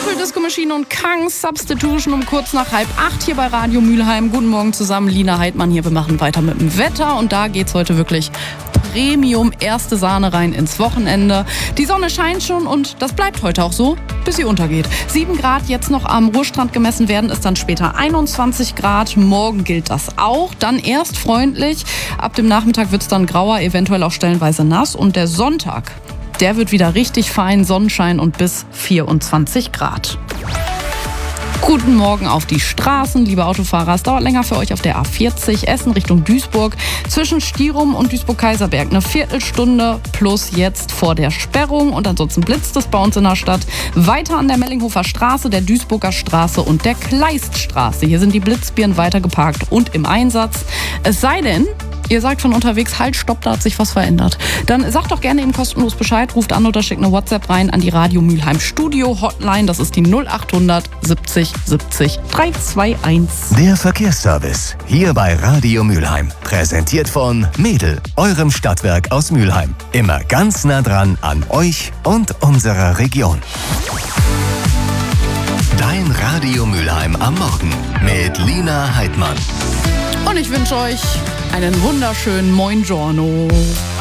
Purple Disco Machine und Kang's Substitution um kurz nach 7:30 hier bei Radio Mülheim. Guten Morgen zusammen, Lina Heidmann hier. Wir machen weiter mit dem Wetter und da geht's heute wirklich Premium erste Sahne rein ins Wochenende. Die Sonne scheint schon und das bleibt heute auch so, bis sie untergeht. 7 Grad jetzt noch am Ruhrstrand gemessen werden, ist dann später 21 Grad. Morgen gilt das auch. Dann erst freundlich. Ab dem Nachmittag wird's dann grauer, eventuell auch stellenweise nass. Und der Sonntag, der wird wieder richtig fein, Sonnenschein und bis 24 Grad. Guten Morgen auf die Straßen, liebe Autofahrer. Es dauert länger für euch auf der A40 Essen Richtung Duisburg. Zwischen Stierum und Duisburg-Kaiserberg eine Viertelstunde plus jetzt vor der Sperrung. Und ansonsten blitzt es bei uns in der Stadt. Weiter an der Mellinghofer Straße, der Duisburger Straße und der Kleiststraße. Hier sind die Blitzbirnen weiter geparkt und im Einsatz. Es sei denn, ihr sagt von unterwegs, halt, stopp, da hat sich was verändert. Dann sagt doch gerne eben kostenlos Bescheid, ruft an oder schickt eine WhatsApp rein an die Radio Mülheim Studio Hotline. Das ist die 0800 70 70 321. Der Verkehrsservice hier bei Radio Mülheim. Präsentiert von Mädel, eurem Stadtwerk aus Mülheim. Immer ganz nah dran an euch und unserer Region. Dein Radio Mülheim am Morgen mit Lina Heidmann. Und ich wünsche euch einen wunderschönen Moin Giorno.